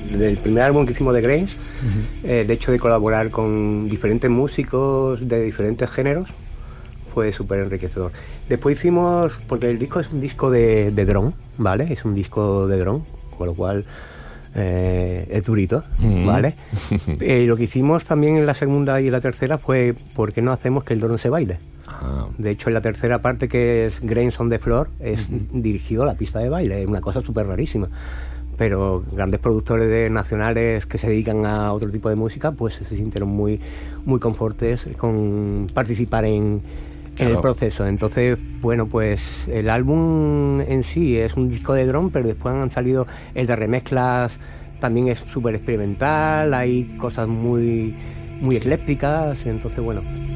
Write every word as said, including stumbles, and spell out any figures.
del primer álbum que hicimos de Grains, uh-huh. eh, de hecho de colaborar con diferentes músicos de diferentes géneros, fue súper enriquecedor. Después hicimos, porque el disco es un disco de, de drone, ¿vale? Es un disco de drone, con lo cual eh, es durito, uh-huh. ¿vale? eh, lo que hicimos también en la segunda y en la tercera fue, ¿por qué no hacemos que el drone se baile? De hecho, en la tercera parte, que es Grains on the Floor, es uh-huh. dirigido a la pista de baile. Es una cosa súper rarísima. Pero grandes productores de nacionales que se dedican a otro tipo de música, pues se sintieron muy, muy confortes con participar en, claro. en el proceso. Entonces, bueno, pues el álbum en sí es un disco de drum, pero después han salido el de remezclas, también es súper experimental, hay cosas muy, muy eclécticas. Entonces, bueno...